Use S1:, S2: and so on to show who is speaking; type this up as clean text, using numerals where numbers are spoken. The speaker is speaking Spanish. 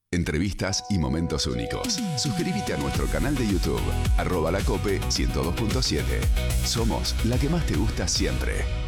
S1: Entrevistas y momentos únicos. Suscríbete a nuestro canal de YouTube, @lacope 102.7. Somos la que más te gusta siempre.